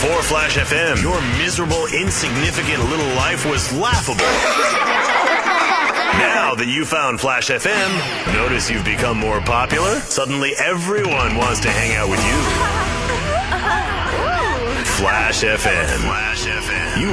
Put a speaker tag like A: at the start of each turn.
A: Before Flash FM, your miserable, insignificant little life was laughable. Now that you found Flash FM, notice you've become more popular? Suddenly everyone wants to hang out with you. Flash FM. Flash FM. You